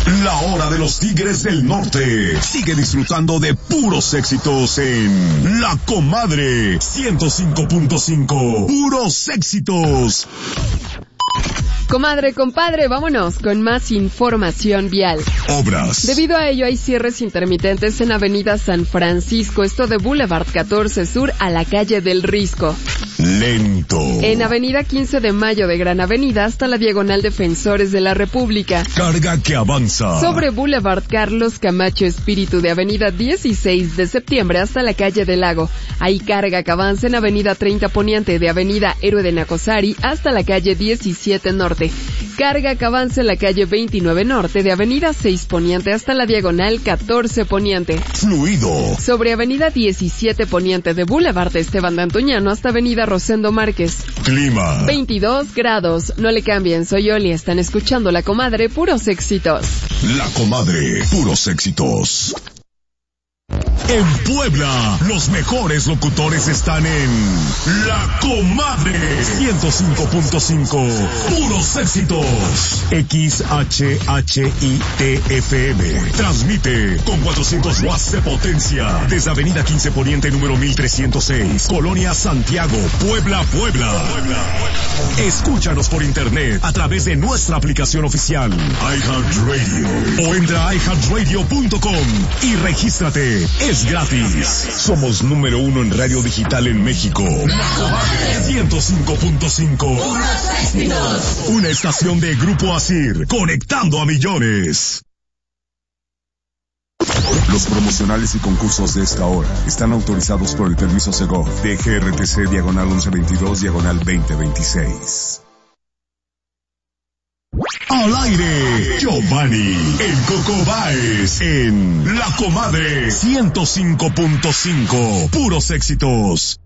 La hora de los Tigres del Norte. Sigue disfrutando de puros éxitos en La Comadre 105.5. Puros éxitos. Comadre, compadre, vámonos con más información vial. Obras. Debido a ello hay cierres intermitentes en Avenida San Francisco, esto de Boulevard 14 Sur a la calle del Risco. Lento. En Avenida 15 de Mayo de Gran Avenida hasta la Diagonal Defensores de la República. Carga que avanza. Sobre Boulevard Carlos Camacho Espíritu de Avenida 16 de Septiembre hasta la calle del Lago. Hay carga que avanza en Avenida 30 Poniente de Avenida Héroe de Nacosari hasta la calle 17 Norte. Carga que avanza en la calle 29 Norte de Avenida 6 Poniente hasta la Diagonal 14 Poniente. Fluido. Sobre Avenida 17 Poniente de Boulevard Esteban de Antoñano hasta Avenida Rosendo Márquez. Clima. 22 grados. No le cambien, soy Oli. Están escuchando La Comadre, puros éxitos. La Comadre, puros éxitos. En Puebla, los mejores locutores están en La Comadre 105.5. Puros éxitos. XHHITFM. Transmite con 400 watts de potencia desde Avenida 15 Poniente número 1306, Colonia Santiago, Puebla, Puebla. Escúchanos por internet a través de nuestra aplicación oficial iHeartRadio o entra a iHeartRadio.com y regístrate. Es gratis. Somos número 1 en radio digital en México. 105.5. Una estación de Grupo Asir, conectando a millones. Los promocionales y concursos de esta hora están autorizados por el permiso Segov de GRTC diagonal 1122 diagonal 2026. Al aire, Giovanni, el Coco Báez, en La Comadre 105.5, puros éxitos.